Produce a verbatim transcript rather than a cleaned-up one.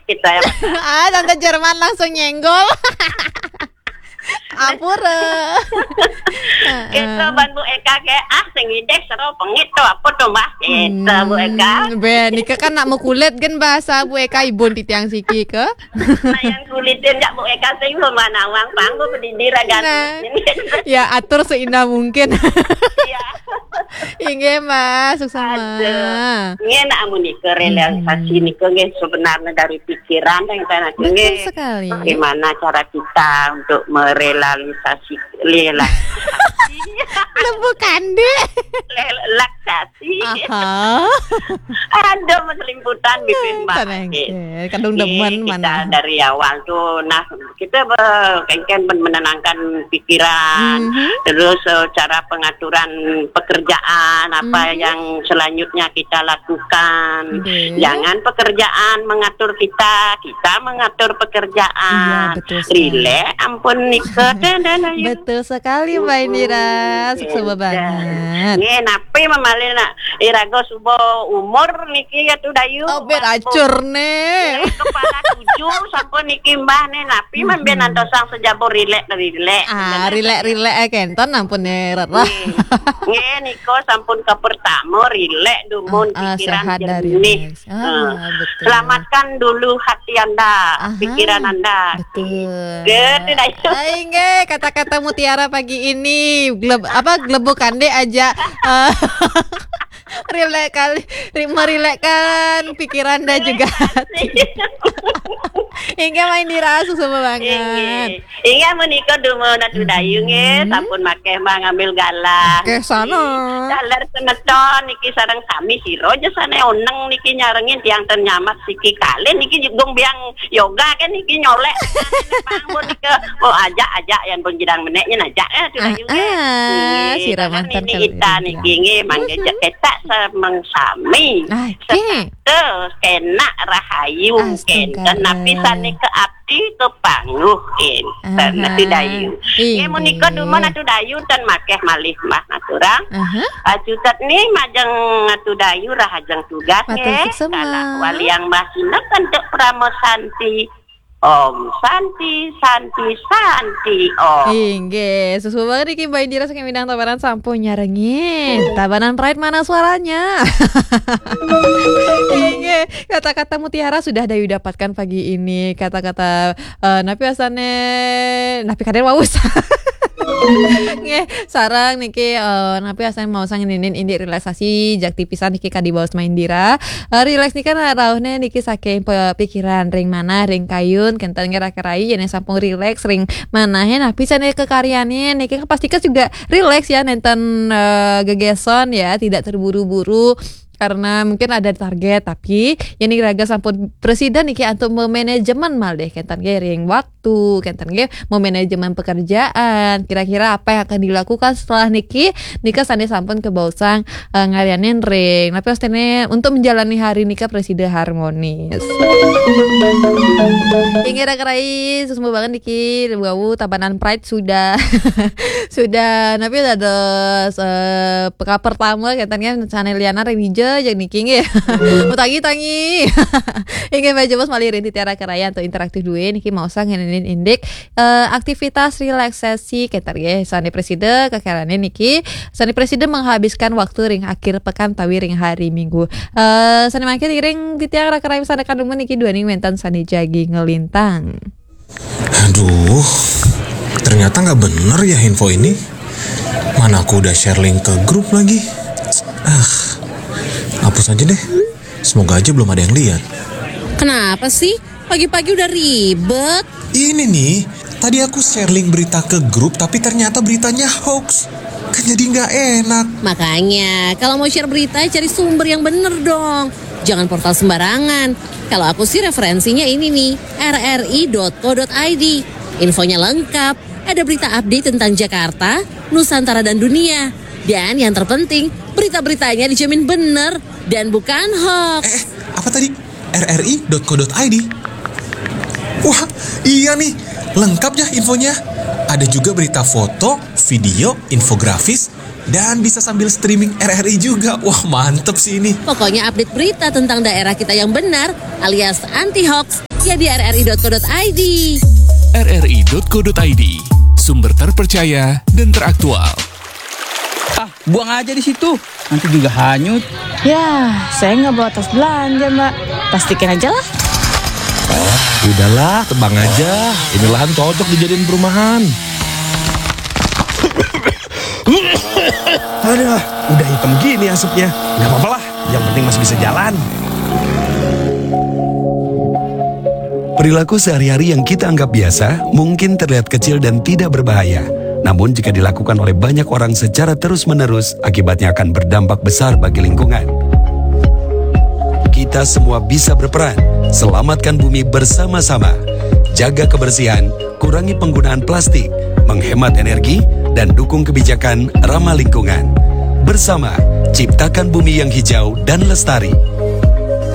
kita ya. Ah, tante Jerman langsung nyenggol. Ampura. Kita bantu Eka kayak ah sing ide seru pengit tuh apa tuh Mbak? Kita Bu Eka. Ben, Nika kan nak mau kulit kan bahasa Bu Eka ibon di tiang siki ke. Nah yang kulitin jak Bu Eka sing mana uang panggung berdiri ragan. Ya atur seindah mungkin. Iya. Inge Mas, sukses Mas. Nge nak amun nika realisasi nika nge sebenarnya dari pikiran yang saya Betul sekali. Bagaimana cara kita untuk merealisasi relaksasi. Lembu kande. Relaksasi. Aha. Ada meselimputan bibir Mbak. Kandung demen mana. Kita dari awal tuh, nah kita kan menenangkan pikiran, mm-hmm. terus uh, cara pengaturan pekerjaan apa mm-hmm. yang selanjutnya kita lakukan. Mm-hmm. Jangan pekerjaan mengatur kita, kita mengatur pekerjaan. Iya, Rileks, ampun Nika. Betul sekali Mbak Indira, sukses banget. Nge napi memalin nak irago subuh umur niki ya tuh dayu. Oh beracur nih. Kepala tujuh sampun niki mbah nih napi mm-hmm. membien antosang sejabur rilek rilek. Ah rilek rilek eh kenton ampun nih rara. Nge niko sampun ke pertama rilek dumun ah, pikiran jernih. Ah, uh. Selamatkan dulu hati anda, aha, pikiran anda. Betul. Gitu dayu. Aingge kata-kata mutiara pagi ini gleb apa glebok deh aja uh, rilek kali merilekkan pikiran dan juga hingga main dirasa sama banget hingga menikah dulu natu dayung ya sampun make mah ngambil galah ke sana dalar seneton niki sareng kami siro aja sana oneng niki nyarengin tiang ternyamat siki kali niki jugong biang yoga kan niki nyolek panggung niki oh ajak ajak yang penjidang meneknya najak ya tu dayung ah siraman ini kita niki nge mangga kita semengsami sepatu kena rahayu kena tapi sane ke abdi ke pangguh ken natu dayu nge menikah dulu natu dayu dan makeh malih mah naturang ajutat nih majeng natu dayu rahajeng tugas nge kalah wali yang basinep untuk pramosanti Om Santi, Santi, Santi, Om. Hingga susu banget Mbak Indira saking bidang tabanan sampo nyarengin. Tabanan Pride mana suaranya? Hingga kata-kata mutiara sudah Dayu dapatkan pagi ini. Kata-kata uh, napi asane, napi kader waus. Nge sarang niki uh, napi asan mau sang ninin indi relaksasi jak tipisan niki kadi bawas main dira uh, relax niki kan rauhne niki saking pikiran ring mana ring kayun kentan gerak-gerai jadi sampung relax ring mana he napi sane kekaryane niki pastikan juga relax ya nenten uh, gegeson ya tidak terburu-buru karena mungkin ada target tapi yang raga sampun presiden niki untuk memanajemen mal deh kentan ge ring waktu kentan ge memanajemen pekerjaan kira-kira apa yang akan dilakukan setelah niki nikah sande sampun ke bausang uh, ngalianin ring tapi pastene untuk menjalani hari nikah presiden harmonis ingin ragai semua banget niki wow tabanan Pride sudah sudah tapi ada uh, peka pertama kentannya channel Liana Remija jadi king ya mau tangi tangi ingin baca bos malirin di tiara keraya untuk interaktif dua niki mau sang ngenin indik uh, aktivitas relaksasi ketar ya sani presiden kekarane niki sani presiden menghabiskan waktu ring akhir pekan tawi ring hari minggu uh, sani makin ring di tiara keraya sana kandungan niki dua ning mentan sani jagi ngelintang. Aduh ternyata nggak bener ya info ini mana aku udah share link ke grup lagi ah hapus aja deh. Semoga aja belum ada yang lihat. Kenapa sih? Pagi-pagi udah ribet. Ini nih, tadi aku share link berita ke grup tapi ternyata beritanya hoax. Kan jadi nggak enak. Makanya, kalau mau share berita cari sumber yang bener dong. Jangan portal sembarangan. Kalau aku sih referensinya ini nih, r r i dot co dot i d. Infonya lengkap. Ada berita update tentang Jakarta, Nusantara dan dunia. Dan yang terpenting, berita-beritanya dijamin bener dan bukan hoax. Eh, apa tadi? r r i dot co dot i d. Wah, iya nih. Lengkap ya infonya. Ada juga berita foto, video, infografis, dan bisa sambil streaming R R I juga. Wah, mantep sih ini. Pokoknya update berita tentang daerah kita yang benar alias anti hoax. ya di r r i dot co dot i d. r r i dot co dot i d, sumber terpercaya dan teraktual. Ah, buang aja di situ, nanti juga hanyut. Ya, saya nggak bawa tas belanja, Mbak. Plastikin aja lah. Udahlah, tebang aja. Ini lahan cocok dijadiin perumahan. Aduh, udah hitam gini asapnya. Gak apa-apa lah, yang penting masih bisa jalan. Perilaku sehari-hari yang kita anggap biasa mungkin terlihat kecil dan tidak berbahaya. Namun jika dilakukan oleh banyak orang secara terus-menerus, akibatnya akan berdampak besar bagi lingkungan. Kita semua bisa berperan, selamatkan bumi bersama-sama. Jaga kebersihan, kurangi penggunaan plastik, menghemat energi, dan dukung kebijakan ramah lingkungan. Bersama, ciptakan bumi yang hijau dan lestari.